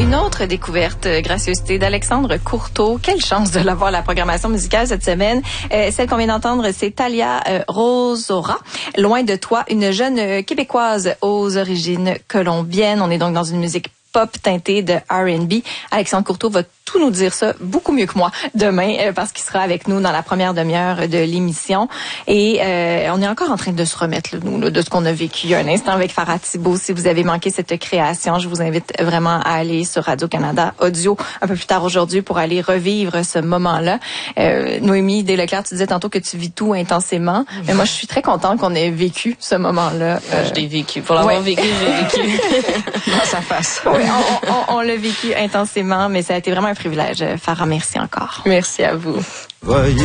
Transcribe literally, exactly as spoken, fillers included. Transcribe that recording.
Une autre découverte, gracieuseté d'Alexandre Courteau. Quelle chance de l'avoir à la programmation musicale cette semaine. Euh, celle qu'on vient d'entendre, c'est Talia euh, Rosora. Loin de toi, une jeune euh, Québécoise aux origines colombiennes. On est donc dans une musique pop teintée de R and B. Alexandre Courteau va tout nous dire ça beaucoup mieux que moi demain euh, parce qu'il sera avec nous dans la première demi-heure de l'émission. Et euh, on est encore en train de se remettre, là, nous, là, de ce qu'on a vécu un instant avec Farah Thibault. Si vous avez manqué cette création, je vous invite vraiment à aller sur Radio-Canada Audio un peu plus tard aujourd'hui pour aller revivre ce moment-là. Euh, Noémie Desleclerc, tu disais tantôt que tu vis tout intensément. Mais moi, je suis très contente qu'on ait vécu ce moment-là. Euh, je l'ai vécu. Pour l'avoir ouais. vécu, j'ai vécu dans sa face. Oui, on, on, on l'a vécu intensément, mais ça a été vraiment un privilège. Farah, merci encore. Merci à vous. Voyez